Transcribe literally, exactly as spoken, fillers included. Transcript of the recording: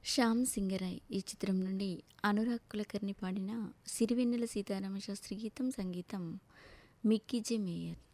'శ్యామ్ సింగరాయ్' ఈ చిత్రం నుండి అనురాగ్ కులకర్ణి పాడిన సిరివెన్నెల సీతారామ శాస్త్రి గీతం, సంగీతం మిక్కీ జె మేయర్.